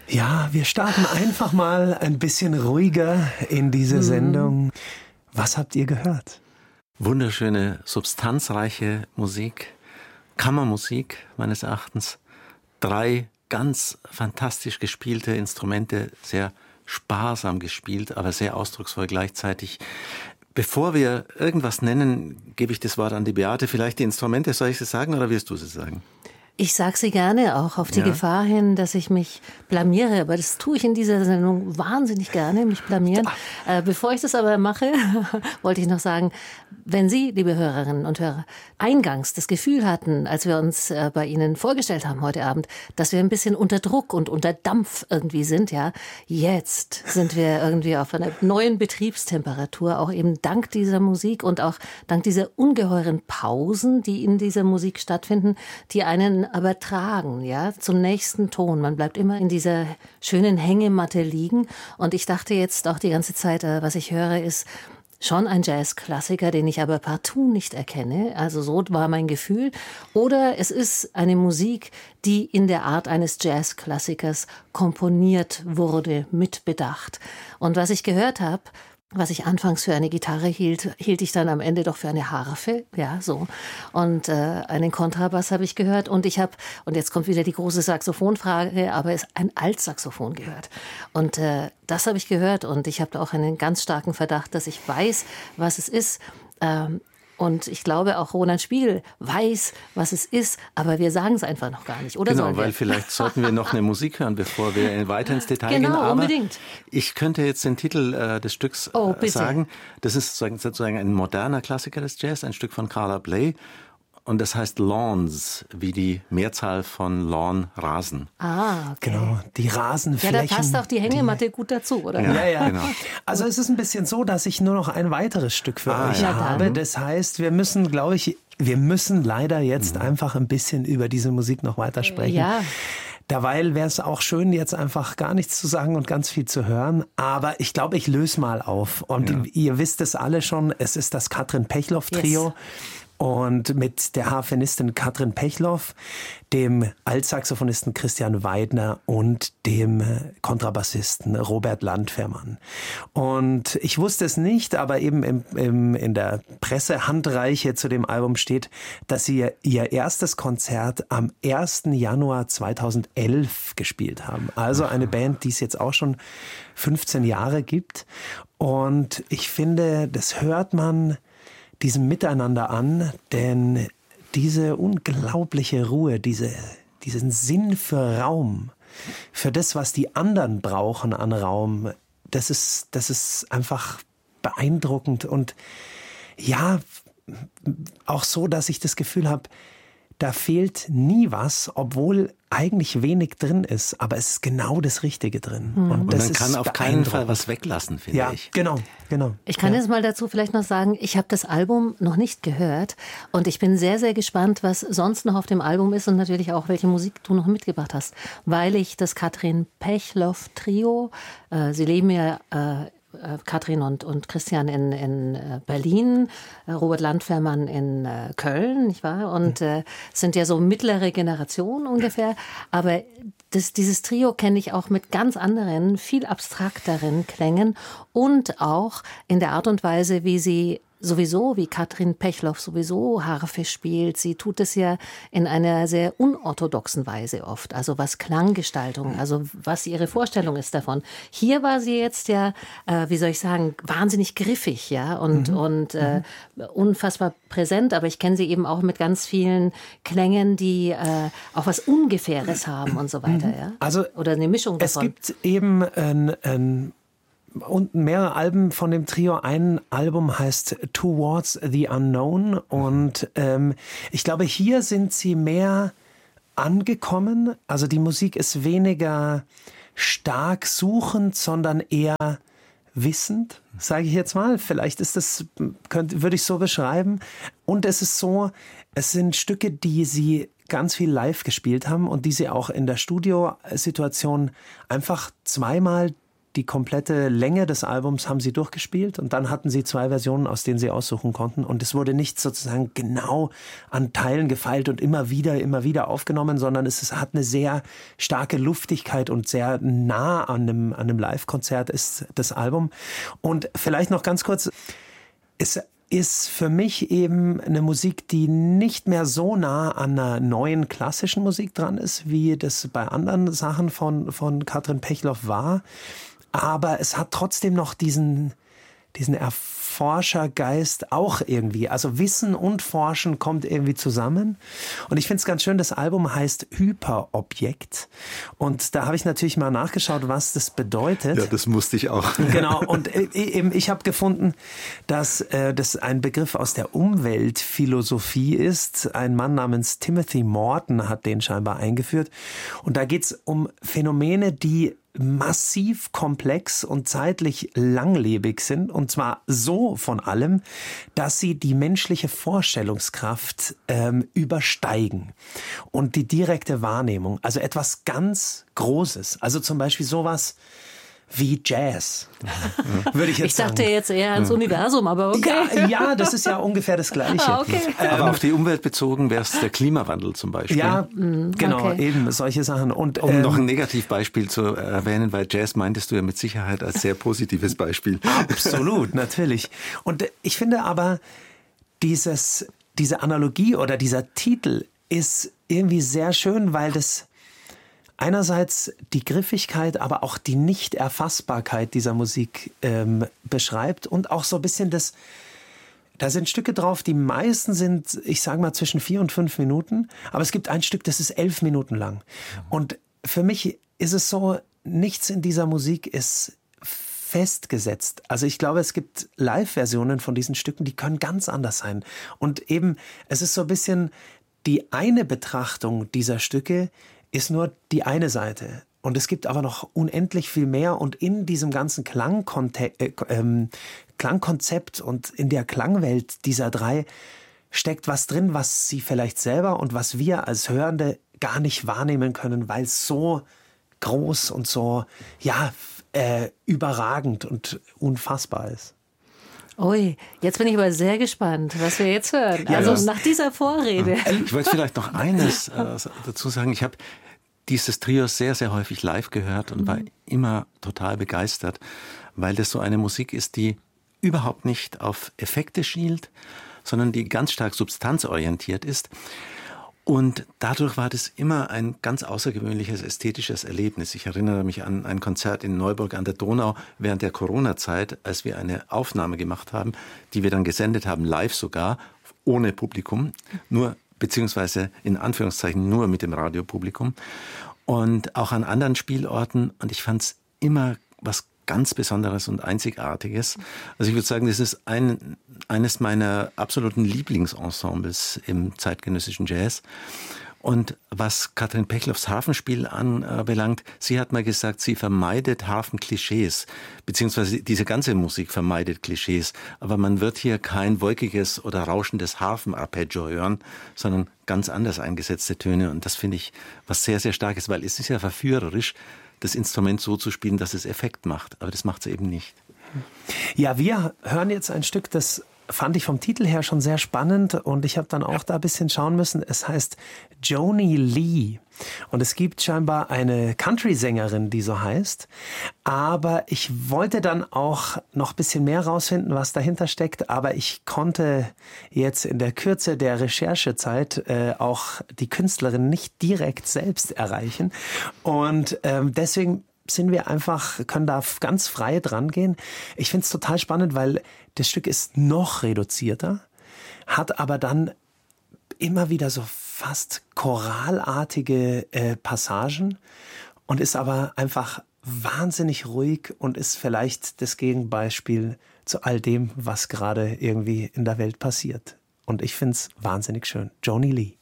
Ja, wir starten einfach mal ein bisschen ruhiger in diese Sendung. Was habt ihr gehört? Wunderschöne, substanzreiche Musik, Kammermusik meines Erachtens. 3 ganz fantastisch gespielte Instrumente, sehr sparsam gespielt, aber sehr ausdrucksvoll gleichzeitig. Bevor wir irgendwas nennen, gebe ich das Wort an die Beate. Vielleicht die Instrumente, soll ich sie sagen oder wirst du sie sagen? Ich sage sie gerne, auch auf die Gefahr hin, dass ich mich blamiere. Aber das tue ich in dieser Sendung wahnsinnig gerne, mich blamieren. Bevor ich das aber mache, wollte ich noch sagen, wenn Sie, liebe Hörerinnen und Hörer, eingangs das Gefühl hatten, als wir uns bei Ihnen vorgestellt haben heute Abend, dass wir ein bisschen unter Druck und unter Dampf irgendwie sind, ja, jetzt sind wir irgendwie auf einer neuen Betriebstemperatur, auch eben dank dieser Musik und auch dank dieser ungeheuren Pausen, die in dieser Musik stattfinden, die einen aber tragen, ja, zum nächsten Ton. Man bleibt immer in dieser schönen Hängematte liegen. Und ich dachte jetzt auch die ganze Zeit, was ich höre, ist schon ein Jazzklassiker, den ich aber partout nicht erkenne. Also so war mein Gefühl. Oder es ist eine Musik, die in der Art eines Jazzklassikers komponiert wurde, mit Bedacht. Und was ich gehört habe, was ich anfangs für eine Gitarre hielt, hielt ich dann am Ende doch für eine Harfe, ja, so. Und einen Kontrabass habe ich gehört und jetzt kommt wieder die große Saxophonfrage, aber es ein Altsaxophon gehört. Und das habe ich gehört und ich habe da auch einen ganz starken Verdacht, dass ich weiß, was es ist. Und ich glaube, auch Roland Spiegel weiß, was es ist, aber wir sagen es einfach noch gar nicht. Oder genau, weil vielleicht sollten wir noch eine Musik hören, bevor wir weiter ins Detail gehen. Genau, aber unbedingt. Ich könnte jetzt den Titel des Stücks sagen. Das ist sozusagen ein moderner Klassiker des Jazz, ein Stück von Carla Bley. Und das heißt Lawns, wie die Mehrzahl von Lawn, Rasen. Ah, okay. Genau, die Rasenflächen. Ja, da passt auch die Hängematte gut dazu, oder? Ja. Genau. Also es ist ein bisschen so, dass ich nur noch ein weiteres Stück für euch habe. Das heißt, wir müssen leider jetzt einfach ein bisschen über diese Musik noch weiter sprechen. Ja. Derweil wäre es auch schön, jetzt einfach gar nichts zu sagen und ganz viel zu hören. Aber ich glaube, ich löse mal auf. Und ihr wisst es alle schon, es ist das Katrin Pechloff-Trio. Yes. Und mit der Harfenistin Katrin Pechloff, dem Altsaxophonisten Christian Weidner und dem Kontrabassisten Robert Landfermann. Und ich wusste es nicht, aber eben in der Pressehandreiche zu dem Album steht, dass sie ihr erstes Konzert am 1. Januar 2011 gespielt haben. Also eine Band, die es jetzt auch schon 15 Jahre gibt. Und ich finde, das hört man diesem Miteinander an, denn diese unglaubliche Ruhe, diesen Sinn für Raum, für das, was die anderen brauchen an Raum, das ist einfach beeindruckend und ja, auch so, dass ich das Gefühl habe, da fehlt nie was, obwohl eigentlich wenig drin ist, aber es ist genau das Richtige drin. Und man kann auf keinen Fall was weglassen, finde ich. Genau. Ich kann jetzt mal dazu vielleicht noch sagen, ich habe das Album noch nicht gehört und ich bin sehr, sehr gespannt, was sonst noch auf dem Album ist und natürlich auch, welche Musik du noch mitgebracht hast, weil ich das Katrin Pechloff-Trio, sie leben ja Katrin und Christian in Berlin, Robert Landfermann in Köln, nicht wahr? Und sind ja so mittlere Generation ungefähr. Aber dieses Trio kenne ich auch mit ganz anderen, viel abstrakteren Klängen und auch in der Art und Weise, wie sie sowieso, wie Katrin Pechloff sowieso Harfe spielt. Sie tut es ja in einer sehr unorthodoxen Weise oft. Also was Klanggestaltung, also was ihre Vorstellung ist davon. Hier war sie jetzt ja, wie soll ich sagen, wahnsinnig griffig, ja, und unfassbar präsent. Aber ich kenne sie eben auch mit ganz vielen Klängen, die auch was Ungefähres haben und so weiter, ja. Also oder eine Mischung davon. Es gibt eben und mehrere Alben von dem Trio. Ein Album heißt Towards the Unknown und ich glaube, hier sind sie mehr angekommen. Also die Musik ist weniger stark suchend, sondern eher wissend, sage ich jetzt mal. Vielleicht ist das, würde ich so beschreiben. Und es ist so, es sind Stücke, die sie ganz viel live gespielt haben und die sie auch in der Studiosituation einfach zweimal die komplette Länge des Albums haben sie durchgespielt und dann hatten sie 2 Versionen, aus denen sie aussuchen konnten und es wurde nicht sozusagen genau an Teilen gefeilt und immer wieder aufgenommen, sondern es hat eine sehr starke Luftigkeit und sehr nah an einem Live-Konzert ist das Album. Und vielleicht noch ganz kurz, es ist für mich eben eine Musik, die nicht mehr so nah an einer neuen klassischen Musik dran ist, wie das bei anderen Sachen von Katrin Pechloff war. Aber es hat trotzdem noch diesen Erforschergeist auch irgendwie. Also Wissen und Forschen kommt irgendwie zusammen. Und ich finde es ganz schön, das Album heißt Hyperobjekt. Und da habe ich natürlich mal nachgeschaut, was das bedeutet. Ja, das musste ich auch. Genau. Und eben ich habe gefunden, dass das ein Begriff aus der Umweltphilosophie ist. Ein Mann namens Timothy Morton hat den scheinbar eingeführt. Und da geht es um Phänomene, die massiv komplex und zeitlich langlebig sind, und zwar so von allem, dass sie die menschliche Vorstellungskraft übersteigen und die direkte Wahrnehmung, also etwas ganz Großes, also zum Beispiel sowas wie Jazz, würde ich jetzt sagen. Ich dachte jetzt eher ans Universum, aber okay. Ja, das ist ja ungefähr das Gleiche. Okay. Aber auf die Umwelt bezogen wäre es der Klimawandel zum Beispiel. Ja, genau, okay. eben solche Sachen. Und, um noch ein Negativbeispiel zu erwähnen, weil Jazz meintest du ja mit Sicherheit als sehr positives Beispiel. Absolut, natürlich. Und ich finde aber, diese Analogie oder dieser Titel ist irgendwie sehr schön, weil das einerseits die Griffigkeit, aber auch die Nicht-Erfassbarkeit dieser Musik beschreibt und auch so ein bisschen da sind Stücke drauf, die meisten sind, ich sage mal, zwischen 4 und 5 Minuten, aber es gibt ein Stück, das ist 11 Minuten lang. Und für mich ist es so, nichts in dieser Musik ist festgesetzt. Also ich glaube, es gibt Live-Versionen von diesen Stücken, die können ganz anders sein. Und eben, es ist so ein bisschen die eine Betrachtung dieser Stücke, ist nur die eine Seite. Und es gibt aber noch unendlich viel mehr. Und in diesem ganzen Klangkonzept und in der Klangwelt dieser 3 steckt was drin, was sie vielleicht selber und was wir als Hörende gar nicht wahrnehmen können, weil es so groß und so überragend und unfassbar ist. Ui, jetzt bin ich aber sehr gespannt, was wir jetzt hören. Ja, also nach dieser Vorrede. Ich wollte vielleicht noch eines dazu sagen. Ich habe dieses Trio sehr, sehr häufig live gehört und war immer total begeistert, weil das so eine Musik ist, die überhaupt nicht auf Effekte schielt, sondern die ganz stark substanzorientiert ist. Und dadurch war das immer ein ganz außergewöhnliches ästhetisches Erlebnis. Ich erinnere mich an ein Konzert in Neuburg an der Donau während der Corona-Zeit, als wir eine Aufnahme gemacht haben, die wir dann gesendet haben, live sogar, ohne Publikum, nur beziehungsweise in Anführungszeichen nur mit dem Radiopublikum. Und auch an anderen Spielorten. Und ich fand es immer was ganz Besonderes und Einzigartiges. Also ich würde sagen, das ist eines meiner absoluten Lieblingsensembles im zeitgenössischen Jazz. Und was Katrin Pechloffs Harfenspiel anbelangt, sie hat mal gesagt, sie vermeidet Harfenklischees, beziehungsweise diese ganze Musik vermeidet Klischees. Aber man wird hier kein wolkiges oder rauschendes Harfenarpeggio hören, sondern ganz anders eingesetzte Töne. Und das finde ich was sehr, sehr Starkes, weil es ist ja verführerisch, das Instrument so zu spielen, dass es Effekt macht. Aber das macht es eben nicht. Ja, wir hören jetzt ein Stück, das fand ich vom Titel her schon sehr spannend und ich habe dann auch da ein bisschen schauen müssen. Es heißt Joni Lee und es gibt scheinbar eine Country-Sängerin, die so heißt. Aber ich wollte dann auch noch ein bisschen mehr rausfinden, was dahinter steckt. Aber ich konnte jetzt in der Kürze der Recherchezeit auch die Künstlerin nicht direkt selbst erreichen. Und deswegen können da ganz frei dran gehen. Ich finde es total spannend, weil das Stück ist noch reduzierter, hat aber dann immer wieder so fast choralartige Passagen und ist aber einfach wahnsinnig ruhig und ist vielleicht das Gegenbeispiel zu all dem, was gerade irgendwie in der Welt passiert. Und ich finde es wahnsinnig schön. Joni Lee.